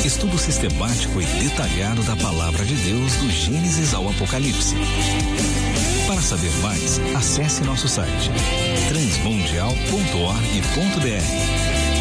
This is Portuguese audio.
Estudo sistemático e detalhado da Palavra de Deus do Gênesis ao Apocalipse. Para saber mais, acesse nosso site transmundial.org.br